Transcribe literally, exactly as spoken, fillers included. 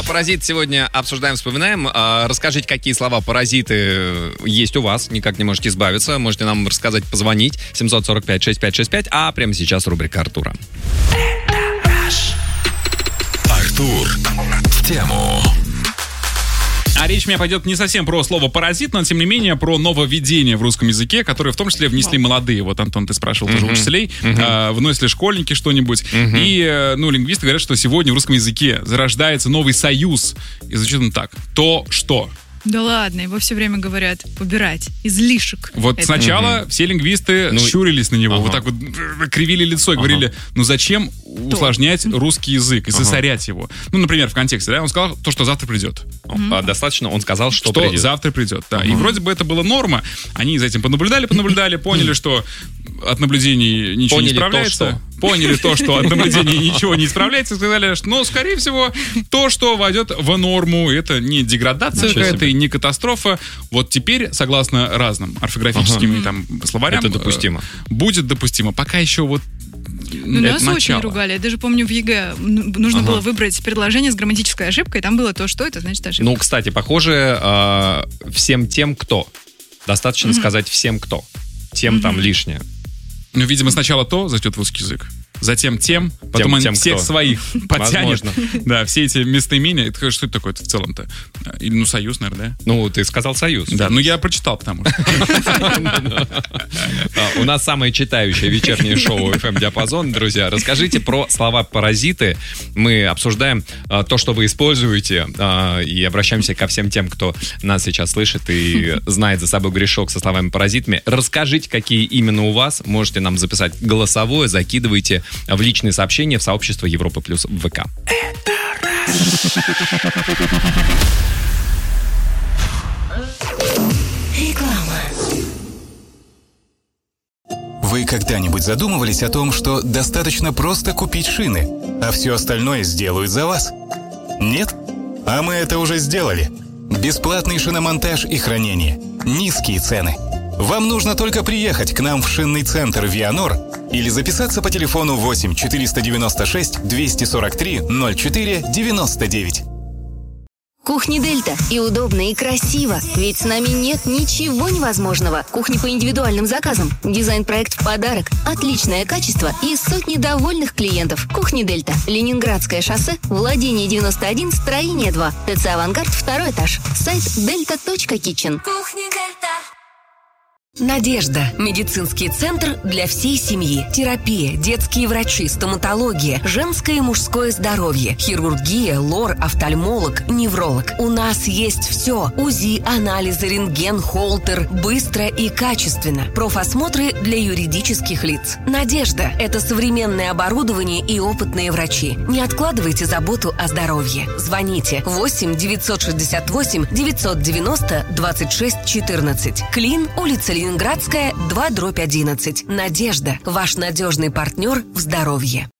«Паразит» сегодня обсуждаем, вспоминаем. Расскажите, какие слова «паразиты» есть у вас, никак не можете избавиться. Можете нам рассказать, позвонить. семь сорок пять шестьдесят пять шестьдесят пять. А прямо сейчас рубрика Артура. Артур в тему. А речь у меня пойдет не совсем про слово «паразит», но, тем не менее, про нововведение в русском языке, которое в том числе внесли молодые. Вот, Антон, ты спрашивал тоже uh-huh. учителей. Uh-huh. А, вносили школьники что-нибудь. Uh-huh. И, ну, лингвисты говорят, что сегодня в русском языке зарождается новый союз. И звучит он так. То, что... Да ладно, его все время говорят убирать, излишек. Вот это. сначала угу. все лингвисты ну, щурились на него, ага. вот так вот кривили лицо и ага. говорили, ну зачем усложнять То. русский язык и ага. засорять его? Ну, например, в контексте, да, он сказал то, что завтра придет. Угу. А, достаточно, он сказал, что, что придет. завтра придет, да. Угу. И вроде бы это была норма, они за этим понаблюдали, понаблюдали, поняли, что от наблюдений ничего поняли не исправляется. То, что... Поняли то, что от наблюдений ничего не исправляется, и сказали, что, ну, скорее всего, то, что войдет в норму, это не деградация какая-то и не катастрофа. Вот теперь, согласно разным орфографическим ага. там, словарям, это допустимо. Будет допустимо. Пока еще вот Ну, нас начало. Очень ругали. Я даже помню, в ЕГЭ нужно ага. было выбрать предложение с грамматической ошибкой, там было то, что это значит ошибка. Ну, кстати, похоже, э, всем тем, кто. Достаточно угу. сказать всем, кто. Тем угу. там лишнее. Ну, видимо, сначала то зайдет в русский язык, затем тем, потом тем, они тем, всех кто. своих подтянет. Да, все эти местоимения. Это, что это такое-то в целом-то? Или, ну, союз, наверное, да? Ну, ты сказал союз. Да, ну я прочитал, потому что. У нас самое читающее вечернее шоу эф эм-диапазон, друзья. Расскажите про слова «паразиты». Мы обсуждаем то, что вы используете, и обращаемся ко всем тем, кто нас сейчас слышит и знает за собой грешок со словами «паразитами». Расскажите, какие именно у вас. Можете нам записать голосовое, закидывайте в личные сообщения в сообщество Европа Плюс в ВК. Реклама. Вы когда-нибудь задумывались о том, что достаточно просто купить шины, а все остальное сделают за вас? Нет? А мы это уже сделали. Бесплатный шиномонтаж и хранение. Низкие цены. Вам нужно только приехать к нам в шинный центр «Вианор» или записаться по телефону восемь четыреста девяносто шесть двести сорок три ноль четыре девяносто девять. Кухни Дельта. И удобно, и красиво. Ведь с нами нет ничего невозможного. Кухни по индивидуальным заказам. Дизайн-проект в подарок. Отличное качество и сотни довольных клиентов. Кухни Дельта. Ленинградское шоссе. Владение девяносто один, строение два. ТЦ «Авангард», второй этаж. Сайт дельта точка китчен. Кухни Дельта. Надежда. Медицинский центр для всей семьи. Терапия, детские врачи, стоматология, женское и мужское здоровье, хирургия, лор, офтальмолог, невролог. У нас есть все. УЗИ, анализы, рентген, холтер. Быстро и качественно. Профосмотры для юридических лиц. Надежда. Это современное оборудование и опытные врачи. Не откладывайте заботу о здоровье. Звоните восемь девятьсот шестьдесят восемь девятьсот девяносто двадцать шесть четырнадцать. Клин, улица Ленинградская, два дробь одиннадцать. Надежда. Ваш надежный партнер в здоровье.